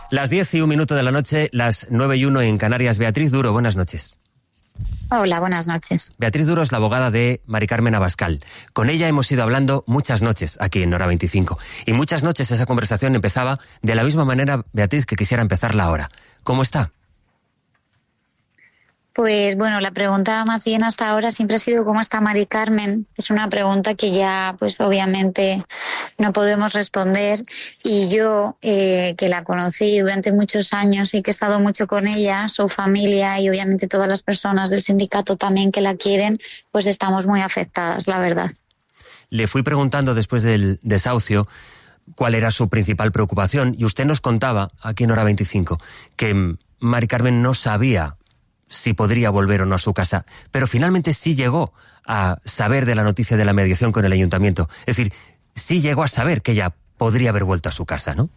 Las 10:01 de la noche, las 9:01 en Canarias. Beatriz Duro, buenas noches. Hola, buenas noches. Beatriz Duro es la abogada de Mari Carmen Abascal. Con ella hemos ido hablando muchas noches aquí en Hora 25. Y muchas noches esa conversación empezaba de la misma manera, Beatriz, que quisiera empezarla ahora. ¿Cómo está? Pues bueno, la pregunta más bien hasta ahora siempre ha sido ¿cómo está Mari Carmen? Es una pregunta que ya pues obviamente no podemos responder, y yo que la conocí durante muchos años y que he estado mucho con ella, su familia y obviamente todas las personas del sindicato también que la quieren, pues estamos muy afectadas, la verdad. Le fui preguntando después del desahucio cuál era su principal preocupación y usted nos contaba aquí en Hora 25 que Mari Carmen no sabía si podría volver o no a su casa, pero finalmente sí llegó a saber de la noticia de la mediación con el ayuntamiento. Es decir, sí llegó a saber que ella podría haber vuelto a su casa, ¿no?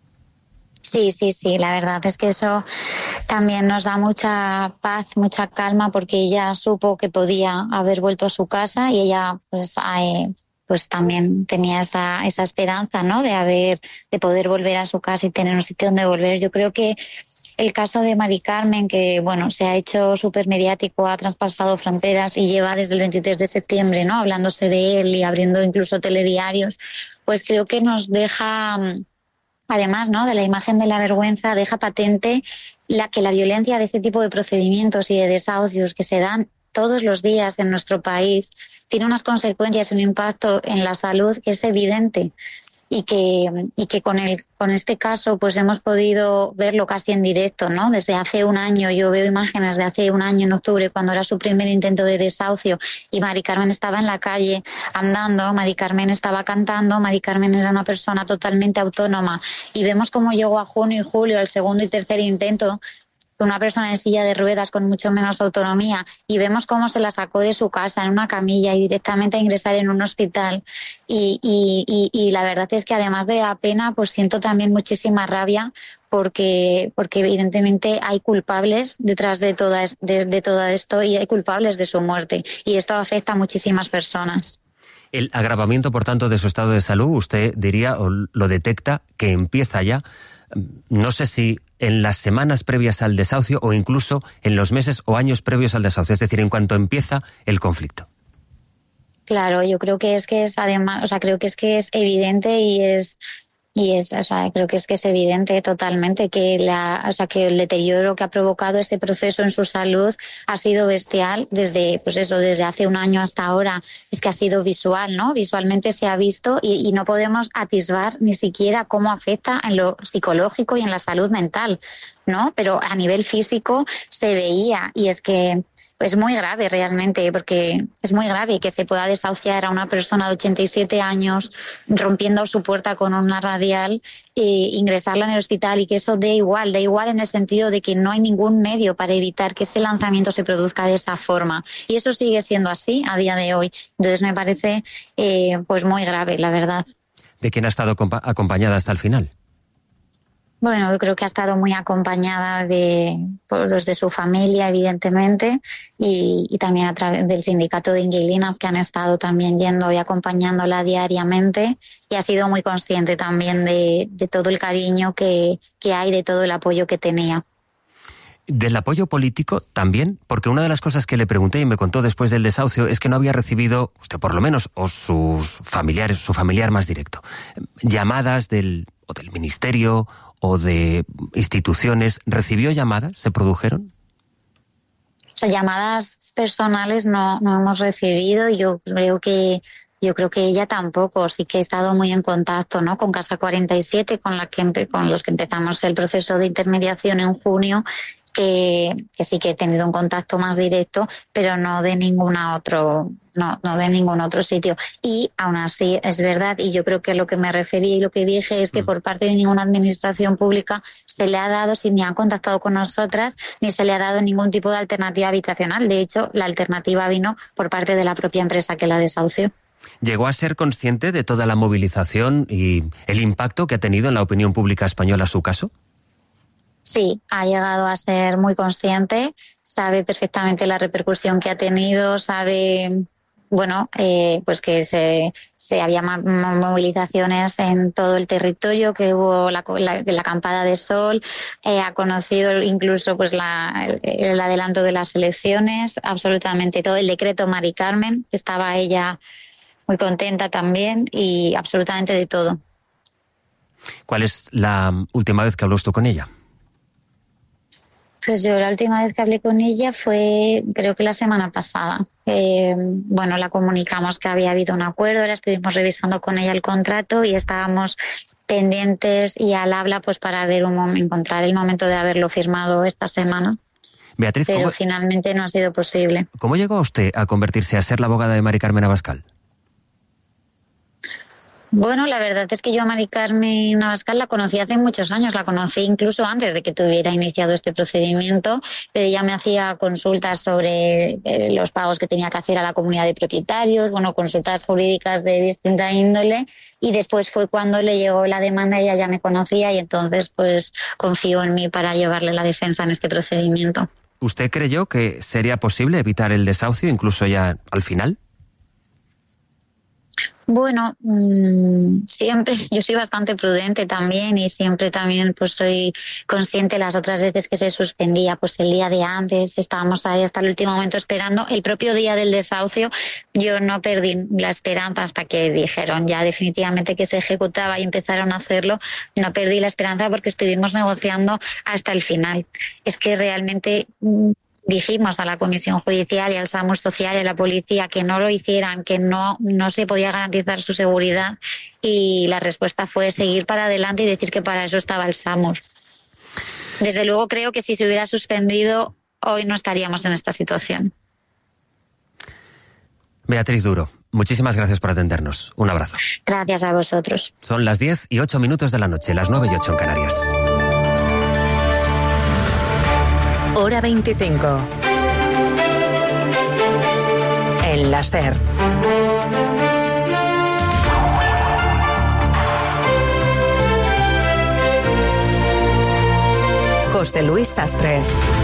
Sí, la verdad es que eso también nos da mucha paz, mucha calma, porque ella supo que podía haber vuelto a su casa y ella pues también tenía esa esperanza, ¿no? De poder volver a su casa y tener un sitio donde volver. Yo creo que el caso de Mari Carmen, que bueno, se ha hecho súper mediático, ha traspasado fronteras y lleva desde el 23 de septiembre, ¿no?, hablándose de él y abriendo incluso telediarios, pues creo que nos deja, además, ¿no?, de la imagen de la vergüenza, deja patente que la violencia de este tipo de procedimientos y de desahucios que se dan todos los días en nuestro país tiene unas consecuencias, un impacto en la salud que es evidente. Y que con este caso pues hemos podido verlo casi en directo, ¿no? Desde hace un año, yo veo imágenes de hace un año en octubre, cuando era su primer intento de desahucio y Mari Carmen estaba en la calle andando, Mari Carmen estaba cantando, Mari Carmen era una persona totalmente autónoma, y vemos cómo llegó a junio y julio, al segundo y tercer intento, una persona en silla de ruedas con mucho menos autonomía, y vemos cómo se la sacó de su casa en una camilla y directamente a ingresar en un hospital, y la verdad es que además de la pena pues siento también muchísima rabia porque evidentemente hay culpables detrás de todo esto, y hay culpables de su muerte, y esto afecta a muchísimas personas. El agravamiento, por tanto, de su estado de salud, usted diría o lo detecta que empieza ya, no sé si en las semanas previas al desahucio o incluso en los meses o años previos al desahucio, es decir, en cuanto empieza el conflicto. Claro, yo creo que es además, creo que es evidente creo que es evidente totalmente que que el deterioro que ha provocado este proceso en su salud ha sido bestial desde hace un año hasta ahora. Es que ha sido visual, ¿no? Visualmente se ha visto y no podemos atisbar ni siquiera cómo afecta en lo psicológico y en la salud mental, ¿no? Pero a nivel físico se veía, y es que es muy grave realmente, porque es muy grave que se pueda desahuciar a una persona de 87 años rompiendo su puerta con una radial e ingresarla en el hospital, y que eso da igual en el sentido de que no hay ningún medio para evitar que ese lanzamiento se produzca de esa forma, y eso sigue siendo así a día de hoy. Entonces me parece pues muy grave, la verdad. ¿De quién ha estado acompañada hasta el final? Bueno, yo creo que ha estado muy acompañada por los de su familia, evidentemente, y también a través del sindicato de inquilinas, que han estado también yendo y acompañándola diariamente, y ha sido muy consciente también de todo el cariño que hay, de todo el apoyo que tenía. Del apoyo político también, porque una de las cosas que le pregunté y me contó después del desahucio es que no había recibido, usted por lo menos, o sus familiares, su familiar más directo, llamadas del ministerio o de instituciones. ¿Recibió llamadas? ¿Se produjeron? Llamadas personales no hemos recibido, y yo creo que ella tampoco. Sí que he estado muy en contacto, ¿no?, con Casa 47, con los que empezamos el proceso de intermediación en junio, que sí que he tenido un contacto más directo, pero no de ningún otro sitio. Y aún así es verdad, y yo creo que lo que me referí y lo que dije es que por parte de ninguna administración pública se le ha dado, ni han contactado con nosotras, ni se le ha dado ningún tipo de alternativa habitacional. De hecho, la alternativa vino por parte de la propia empresa que la desahució. ¿Llegó a ser consciente de toda la movilización y el impacto que ha tenido en la opinión pública española su caso? Sí, ha llegado a ser muy consciente, sabe perfectamente la repercusión que ha tenido, sabe pues que se había movilizaciones en todo el territorio, que hubo la acampada de Sol, ha conocido incluso pues el adelanto de las elecciones, absolutamente todo, el decreto Mari Carmen, que estaba ella muy contenta también, y absolutamente de todo. ¿Cuál es la última vez que habló usted con ella? Pues yo la última vez que hablé con ella fue, creo que la semana pasada. La comunicamos que había habido un acuerdo, la estuvimos revisando con ella el contrato y estábamos pendientes y al habla pues para encontrar el momento de haberlo firmado esta semana. Beatriz, pero finalmente no ha sido posible. ¿Cómo llegó usted a convertirse a ser la abogada de Mari Carmen Abascal? Bueno, la verdad es que yo a Mari Carmen Abascal la conocí hace muchos años, la conocí incluso antes de que tuviera iniciado este procedimiento, pero ella me hacía consultas sobre los pagos que tenía que hacer a la comunidad de propietarios, consultas jurídicas de distinta índole, y después fue cuando le llegó la demanda, ella ya me conocía y entonces pues confió en mí para llevarle la defensa en este procedimiento. ¿Usted creyó que sería posible evitar el desahucio incluso ya al final? Bueno, siempre, yo soy bastante prudente también y siempre también pues soy consciente las otras veces que se suspendía, pues el día de antes, estábamos ahí hasta el último momento esperando. El propio día del desahucio yo no perdí la esperanza hasta que dijeron ya definitivamente que se ejecutaba y empezaron a hacerlo. No perdí la esperanza porque estuvimos negociando hasta el final. Es que realmente dijimos a la Comisión Judicial y al SAMUR Social y a la policía que no lo hicieran, que no se podía garantizar su seguridad, y la respuesta fue seguir para adelante y decir que para eso estaba el SAMUR. Desde luego creo que si se hubiera suspendido hoy no estaríamos en esta situación. Beatriz Duro, muchísimas gracias por atendernos. Un abrazo. Gracias a vosotros. Son las 10:08 de la noche, las 9:08 en Canarias. Hora 25. En la SER. José Luis Sastre.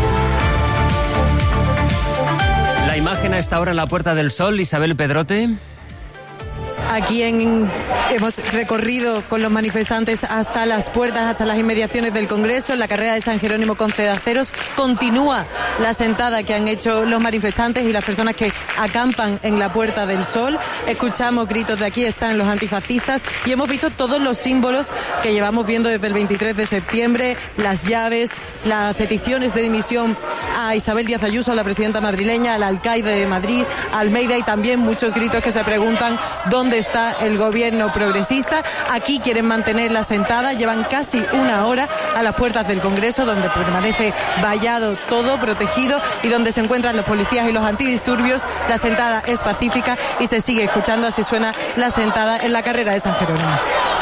La imagen a esta hora en la Puerta del Sol, Isabel Pedrote. Aquí hemos recorrido con los manifestantes hasta las puertas, hasta las inmediaciones del Congreso. En la carrera de San Jerónimo con Cedaceros continúa la sentada que han hecho los manifestantes y las personas que acampan en la Puerta del Sol. Escuchamos gritos de aquí están los antifascistas y hemos visto todos los símbolos que llevamos viendo desde el 23 de septiembre, las llaves, las peticiones de dimisión a Isabel Díaz Ayuso, a la presidenta madrileña, al alcaide de Madrid, a Almeida, y también muchos gritos que se preguntan dónde está el gobierno progresista. Aquí quieren mantener la sentada, llevan casi una hora a las puertas del Congreso, donde permanece vallado todo, protegido, y donde se encuentran los policías y los antidisturbios. La sentada es pacífica y se sigue escuchando, así suena la sentada en la carrera de San Jerónimo.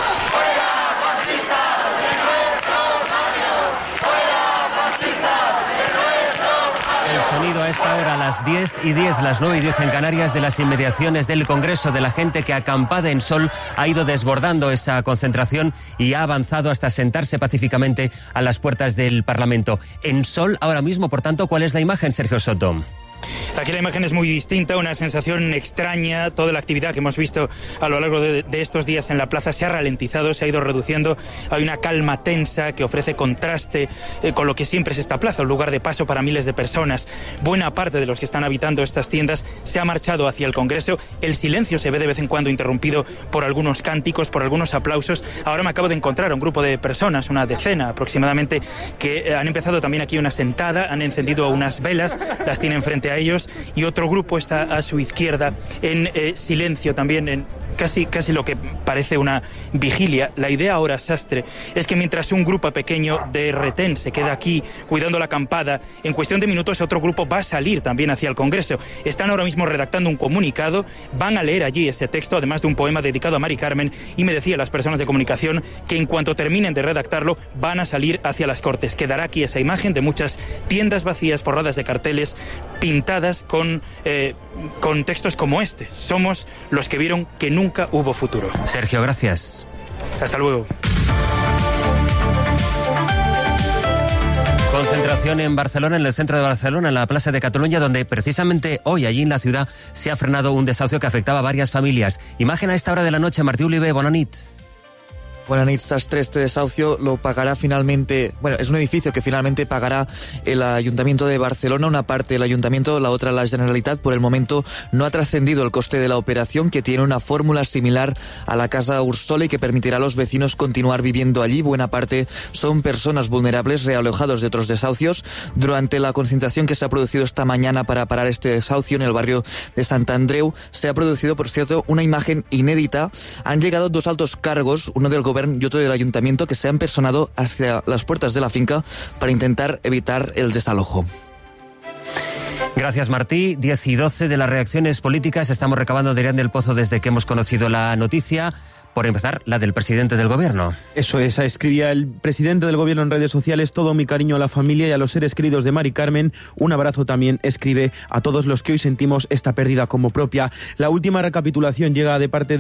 Sonido a esta hora, a las 10:10, las 9:10 en Canarias, de las inmediaciones del Congreso, de la gente que acampada en Sol ha ido desbordando esa concentración y ha avanzado hasta sentarse pacíficamente a las puertas del Parlamento. En Sol, ahora mismo, por tanto, ¿cuál es la imagen, Sergio Soto? Aquí la imagen es muy distinta, una sensación extraña. Toda la actividad que hemos visto a lo largo de estos días en la plaza se ha ralentizado, se ha ido reduciendo. Hay una calma tensa que ofrece contraste con lo que siempre es esta plaza, un lugar de paso para miles de personas. Buena parte de los que están habitando estas tiendas se ha marchado hacia el Congreso. El silencio se ve de vez en cuando interrumpido por algunos cánticos, por algunos aplausos. Ahora me acabo de encontrar a un grupo de personas, una decena aproximadamente, que han empezado también aquí una sentada, han encendido unas velas, las tienen frente a ellos, y otro grupo está a su izquierda en silencio también, en casi lo que parece una vigilia. La idea ahora, Sastre, es que mientras un grupo pequeño de retén se queda aquí cuidando la acampada, en cuestión de minutos otro grupo va a salir también hacia el Congreso. Están ahora mismo redactando un comunicado, van a leer allí ese texto, además de un poema dedicado a Mari Carmen, y me decían las personas de comunicación que en cuanto terminen de redactarlo van a salir hacia las Cortes. Quedará aquí esa imagen de muchas tiendas vacías forradas de carteles pintadas con textos como este: somos los que vieron que nunca hubo futuro. Sergio, gracias. Hasta luego. Concentración en Barcelona, en el centro de Barcelona, en la Plaza de Cataluña, donde precisamente hoy, allí en la ciudad, se ha frenado un desahucio que afectaba a varias familias. Imagen a esta hora de la noche, Martí Oliver, bona nit. Buenas noches, Sastre. Este desahucio lo pagará finalmente, es un edificio que finalmente pagará el Ayuntamiento de Barcelona, una parte el Ayuntamiento, la otra la Generalitat. Por el momento no ha trascendido el coste de la operación, que tiene una fórmula similar a la Casa Ursole y que permitirá a los vecinos continuar viviendo allí. Buena parte son personas vulnerables realojados de otros desahucios. Durante la concentración que se ha producido esta mañana para parar este desahucio en el barrio de Sant Andreu, se ha producido, por cierto, una imagen inédita. Han llegado dos altos cargos, uno del Gobierno y otro del Ayuntamiento, que se han personado hacia las puertas de la finca para intentar evitar el desalojo. Gracias, Martí. 10 y 12 de las reacciones políticas. Estamos recabando de Adrián del Pozo desde que hemos conocido la noticia. Por empezar, la del presidente del gobierno. Eso es, escribía el presidente del gobierno en redes sociales: todo mi cariño a la familia y a los seres queridos de Mari Carmen. Un abrazo también, escribe, a todos los que hoy sentimos esta pérdida como propia. La última reacción llega de parte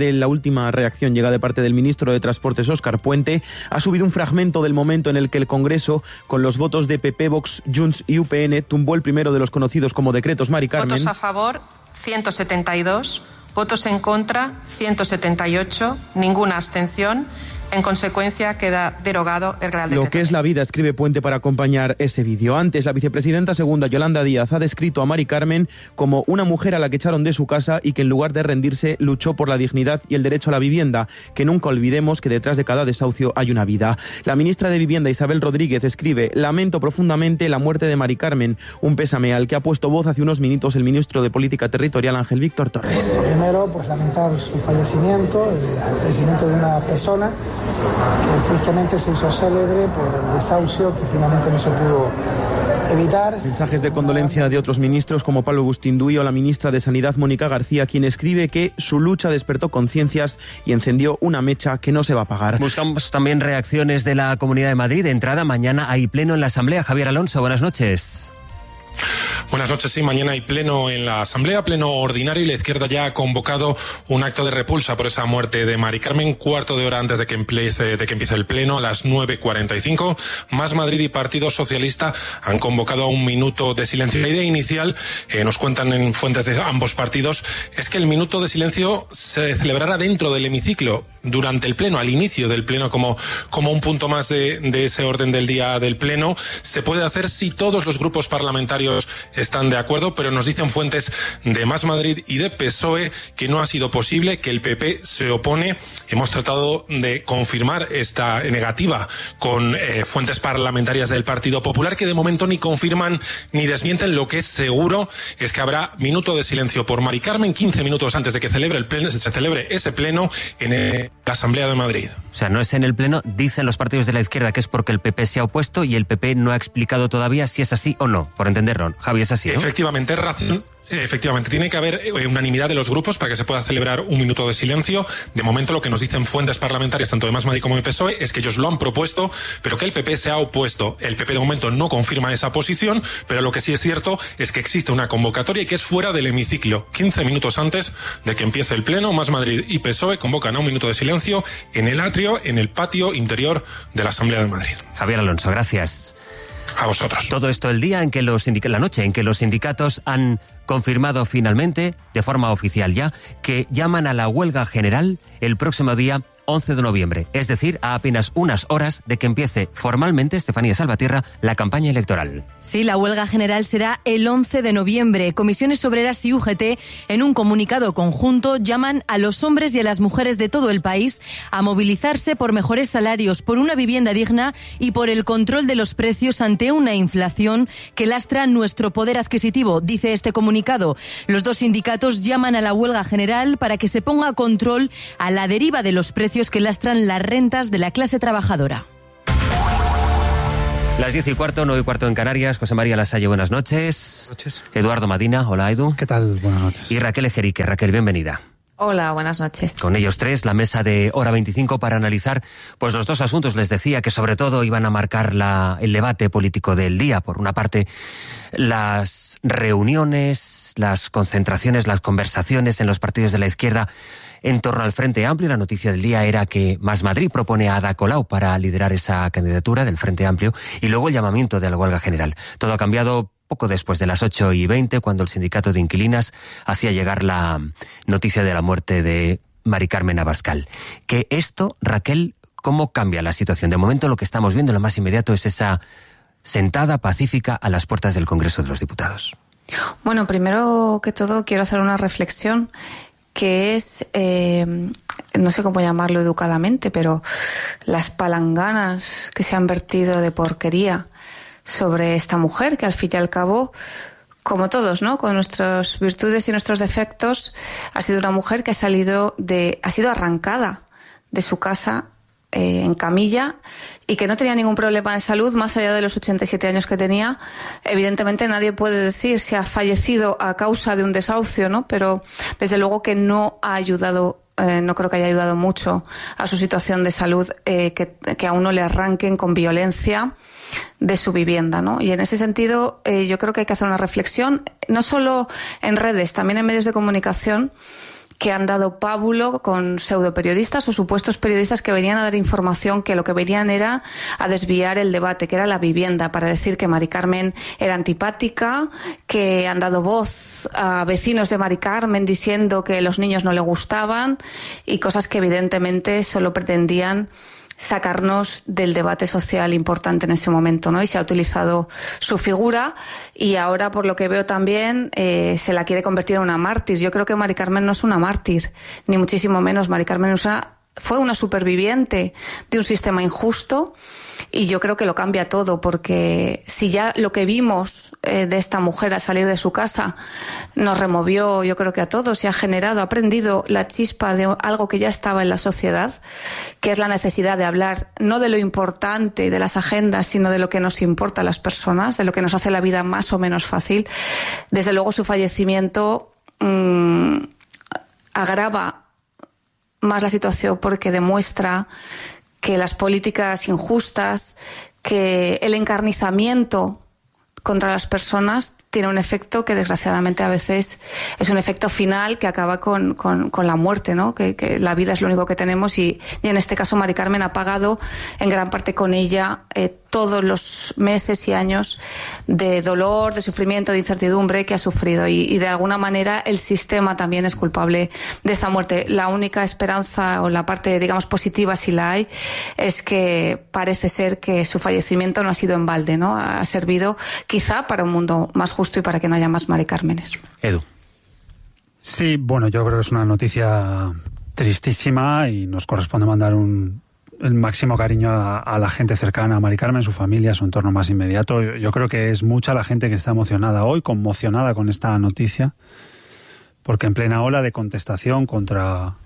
del ministro de Transportes, Óscar Puente. Ha subido un fragmento del momento en el que el Congreso, con los votos de PP, Vox, Junts y UPN, tumbó el primero de los conocidos como decretos Mari Carmen. Votos a favor, 172. Votos en contra, 178, ninguna abstención. En consecuencia, queda derogado el Real Decreto. Lo que es la vida, escribe Puente para acompañar ese vídeo. Antes, la vicepresidenta segunda, Yolanda Díaz, ha descrito a Mari Carmen como una mujer a la que echaron de su casa y que en lugar de rendirse luchó por la dignidad y el derecho a la vivienda. Que nunca olvidemos que detrás de cada desahucio hay una vida. La ministra de Vivienda, Isabel Rodríguez, escribe: lamento profundamente la muerte de Mari Carmen. Un pésame al que ha puesto voz hace unos minutos el ministro de Política Territorial, Ángel Víctor Torres. Primero, lamentar su fallecimiento, el fallecimiento de una persona que tristemente se hizo célebre por el desahucio que finalmente no se pudo evitar. Mensajes de condolencia de otros ministros como Pablo Bustinduy o la ministra de Sanidad, Mónica García, quien escribe que su lucha despertó conciencias y encendió una mecha que no se va a apagar. Buscamos también reacciones de la Comunidad de Madrid. De entrada, mañana hay pleno en la Asamblea. Javier Alonso, buenas noches. Buenas noches, sí, mañana hay pleno en la Asamblea, pleno ordinario, y la izquierda ya ha convocado un acto de repulsa por esa muerte de Mari Carmen, cuarto de hora antes de que empiece el pleno, a las 9:45. Más Madrid y Partido Socialista han convocado a un minuto de silencio. La idea inicial, nos cuentan en fuentes de ambos partidos, es que el minuto de silencio se celebrará dentro del hemiciclo, durante el pleno, al inicio del pleno, como un punto más de ese orden del día del pleno. Se puede hacer si todos los grupos parlamentarios están de acuerdo, pero nos dicen fuentes de Más Madrid y de PSOE que no ha sido posible, que el PP se opone. Hemos tratado de confirmar esta negativa con fuentes parlamentarias del Partido Popular, que de momento ni confirman ni desmienten. Lo que es seguro es que habrá minuto de silencio por Mari Carmen, 15 minutos antes de que se celebre ese pleno en la Asamblea de Madrid. O sea, no es en el pleno, dicen los partidos de la izquierda que es porque el PP se ha opuesto y el PP no ha explicado todavía si es así o no, por entenderlo. Javi, es así, ¿no? Efectivamente, tiene que haber unanimidad de los grupos para que se pueda celebrar un minuto de silencio. De momento, lo que nos dicen fuentes parlamentarias, tanto de Más Madrid como de PSOE, es que ellos lo han propuesto, pero que el PP se ha opuesto. El PP de momento no confirma esa posición, pero lo que sí es cierto es que existe una convocatoria y que es fuera del hemiciclo. 15 minutos antes de que empiece el pleno, Más Madrid y PSOE convocan a un minuto de silencio en el atrio, en el patio interior de la Asamblea de Madrid. Javier Alonso, gracias. A vosotros. Todo esto el día en que la noche en que los sindicatos han confirmado finalmente, de forma oficial ya, que llaman a la huelga general el próximo día 11 de noviembre, es decir, a apenas unas horas de que empiece formalmente, Estefanía Salvatierra, la campaña electoral. Sí, la huelga general será el 11 de noviembre. Comisiones Obreras y UGT, en un comunicado conjunto, llaman a los hombres y a las mujeres de todo el país a movilizarse por mejores salarios, por una vivienda digna y por el control de los precios ante una inflación que lastra nuestro poder adquisitivo, dice este comunicado. Los dos sindicatos llaman a la huelga general para que se ponga control a la deriva de los precios que lastran las rentas de la clase trabajadora. Las 10:15, 9:15 en Canarias. José María Lasalle, buenas noches. Buenas noches. Eduardo Madina, hola Edu. ¿Qué tal? Buenas noches. Y Raquel Ejerique. Raquel, bienvenida. Hola, buenas noches. Con ellos tres, la mesa de Hora 25 para analizar pues los dos asuntos. Les decía que sobre todo iban a marcar el debate político del día. Por una parte, las reuniones, las concentraciones, las conversaciones en los partidos de la izquierda en torno al Frente Amplio. La noticia del día era que Más Madrid propone a Ada Colau para liderar esa candidatura del Frente Amplio, y luego el llamamiento de la huelga general. Todo ha cambiado poco después de las 8:20, cuando el sindicato de inquilinas hacía llegar la noticia de la muerte de Mari Carmen Abascal. Que esto, Raquel, ¿cómo cambia la situación? De momento lo que estamos viendo, lo más inmediato, es esa sentada pacífica a las puertas del Congreso de los Diputados. Bueno, primero que todo quiero hacer una reflexión que es, no sé cómo llamarlo educadamente, pero las palanganas que se han vertido de porquería sobre esta mujer, que al fin y al cabo, como todos, ¿no?, con nuestras virtudes y nuestros defectos, ha sido una mujer que ha sido arrancada de su casa en camilla y que no tenía ningún problema de salud más allá de los 87 años que tenía. Evidentemente nadie puede decir si ha fallecido a causa de un desahucio, ¿no?, pero desde luego que no ha ayudado, no creo que haya ayudado mucho a su situación de salud, que a uno le arranquen con violencia de su vivienda, ¿no? Y en ese sentido yo creo que hay que hacer una reflexión, no solo en redes, también en medios de comunicación, que han dado pábulo con pseudoperiodistas o supuestos periodistas que venían a dar información que lo que venían era a desviar el debate, que era la vivienda, para decir que Mari Carmen era antipática, que han dado voz a vecinos de Mari Carmen diciendo que los niños no le gustaban, y cosas que evidentemente solo pretendían sacarnos del debate social importante en ese momento, ¿no? Y se ha utilizado su figura, y ahora, por lo que veo también, se la quiere convertir en una mártir. Yo creo que Mari Carmen no es una mártir, ni muchísimo menos. Mari Carmen fue una superviviente de un sistema injusto, y yo creo que lo cambia todo, porque si ya lo que vimos de esta mujer al salir de su casa nos removió, yo creo que a todos, y ha prendido la chispa de algo que ya estaba en la sociedad, que es la necesidad de hablar no de lo importante de las agendas, sino de lo que nos importa a las personas, de lo que nos hace la vida más o menos fácil. Desde luego su fallecimiento agrava más la situación, porque demuestra que las políticas injustas, que el encarnizamiento contra las personas tiene un efecto que desgraciadamente a veces es un efecto final que acaba con la muerte, ¿no? Que la vida es lo único que tenemos, y en este caso Mari Carmen ha pagado en gran parte con ella todos los meses y años de dolor, de sufrimiento, de incertidumbre que ha sufrido, y de alguna manera el sistema también es culpable de esta muerte. La única esperanza, o la parte, digamos, positiva, si la hay, es que parece ser que su fallecimiento no ha sido en balde, ¿no? Ha servido quizá para un mundo más justo y para que no haya más Mari Cármenes. Edu. Sí, bueno, yo creo que es una noticia tristísima, y nos corresponde mandar el máximo cariño a la gente cercana a Mari Carmen, su familia, su entorno más inmediato. Yo creo que es mucha la gente que está emocionada hoy, conmocionada con esta noticia, porque en plena ola de contestación contra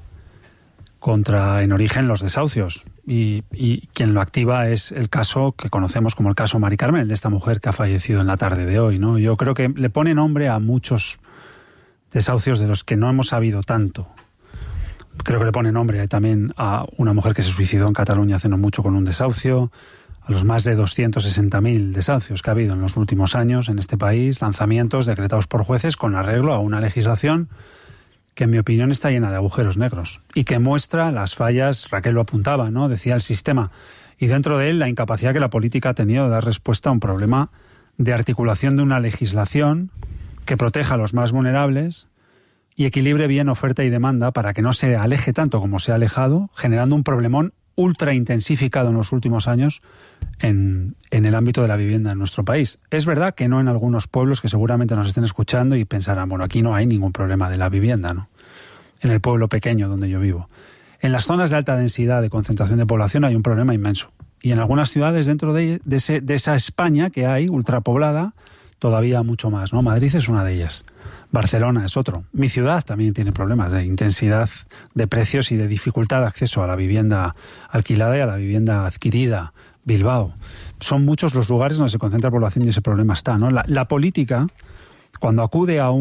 en origen los desahucios, y quien lo activa es el caso que conocemos como el caso Mari Carmen, el de esta mujer que ha fallecido en la tarde de hoy, ¿no? Yo creo que le pone nombre a muchos desahucios de los que no hemos sabido tanto. Creo que le pone nombre también a una mujer que se suicidó en Cataluña hace no mucho con un desahucio, a los más de 260.000 desahucios que ha habido en los últimos años en este país, lanzamientos decretados por jueces con arreglo a una legislación que en mi opinión está llena de agujeros negros y que muestra las fallas, Raquel lo apuntaba, ¿no?, decía el sistema, y dentro de él la incapacidad que la política ha tenido de dar respuesta a un problema de articulación de una legislación que proteja a los más vulnerables y equilibre bien oferta y demanda para que no se aleje tanto como se ha alejado, generando un problemón ultra intensificado en los últimos años en el ámbito de la vivienda en nuestro país. Es verdad que no en algunos pueblos que seguramente nos estén escuchando y pensarán, bueno, aquí no hay ningún problema de la vivienda, ¿no? En el pueblo pequeño donde yo vivo. En las zonas de alta densidad de concentración de población hay un problema inmenso. Y en algunas ciudades dentro de esa España que hay, ultrapoblada, todavía mucho más, ¿no? Madrid es una de ellas. Barcelona es otro. Mi ciudad también tiene problemas de intensidad de precios y de dificultad de acceso a la vivienda alquilada y a la vivienda adquirida. Bilbao. Son muchos los lugares donde se concentra población y ese problema está, ¿no? La política, cuando acude a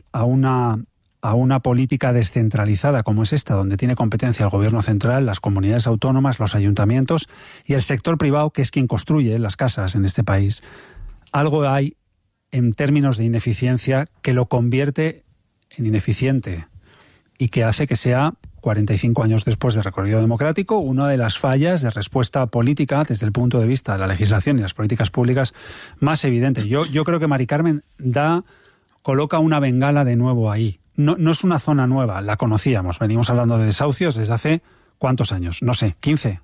una política descentralizada como es esta, donde tiene competencia el gobierno central, las comunidades autónomas, los ayuntamientos y el sector privado, que es quien construye las casas en este país, algo hay en términos de ineficiencia que lo convierte en ineficiente y que hace que sea, 45 años después del recorrido democrático, una de las fallas de respuesta política desde el punto de vista de la legislación y las políticas públicas más evidentes. Yo creo que Mari Carmen coloca una bengala de nuevo ahí. No es una zona nueva, la conocíamos. Venimos hablando de desahucios desde hace, ¿cuántos años? No sé, 15,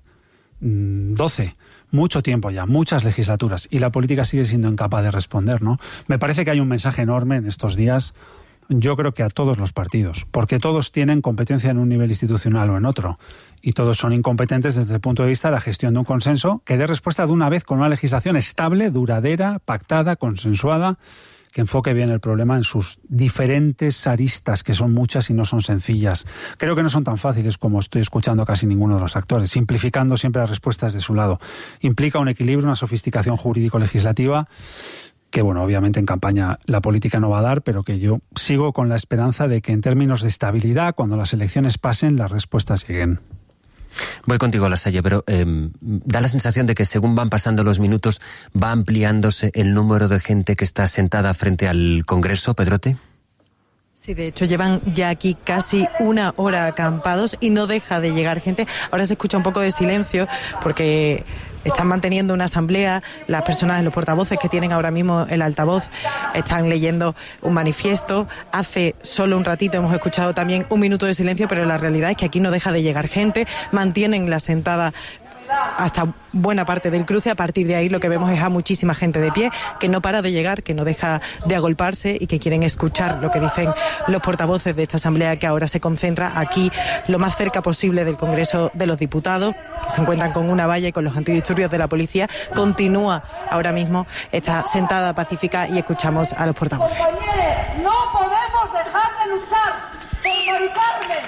12, mucho tiempo ya, muchas legislaturas. Y la política sigue siendo incapaz de responder, ¿no? Me parece que hay un mensaje enorme en estos días, yo creo que a todos los partidos, porque todos tienen competencia en un nivel institucional o en otro, y todos son incompetentes desde el punto de vista de la gestión de un consenso que dé respuesta de una vez con una legislación estable, duradera, pactada, consensuada, que enfoque bien el problema en sus diferentes aristas, que son muchas y no son sencillas. Creo que no son tan fáciles como estoy escuchando casi ninguno de los actores, simplificando siempre las respuestas de su lado. Implica un equilibrio, una sofisticación jurídico-legislativa que, bueno, obviamente en campaña la política no va a dar, pero que yo sigo con la esperanza de que en términos de estabilidad, cuando las elecciones pasen, las respuestas lleguen. Voy contigo, Lasalle, pero da la sensación de que según van pasando los minutos va ampliándose el número de gente que está sentada frente al Congreso, Pedrote. Sí, de hecho llevan ya aquí casi una hora acampados y no deja de llegar gente. Ahora se escucha un poco de silencio porque están manteniendo una asamblea. Las personas, los portavoces que tienen ahora mismo el altavoz, están leyendo un manifiesto. Hace solo un ratito hemos escuchado también un minuto de silencio, pero la realidad es que aquí no deja de llegar gente. Mantienen la sentada hasta buena parte del cruce. A partir de ahí lo que vemos es a muchísima gente de pie que no para de llegar, que no deja de agolparse y que quieren escuchar lo que dicen los portavoces de esta asamblea, que ahora se concentra aquí lo más cerca posible del Congreso de los Diputados, que se encuentran con una valla y con los antidisturbios de la policía. Continúa ahora mismo esta sentada pacífica y escuchamos a los portavoces. Compañeros, no podemos dejar de luchar por Mari Carmen.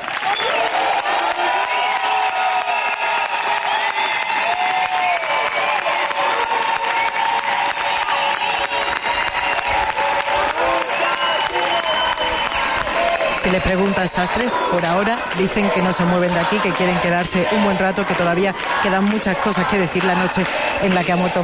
Si le pregunta a Sastres, por ahora dicen que no se mueven de aquí, que quieren quedarse un buen rato, que todavía quedan muchas cosas que decir la noche en la que ha muerto